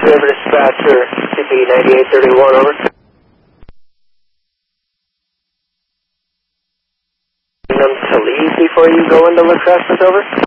River dispatcher, CP 9831, over. Them to leave before you go into La Crescent, over.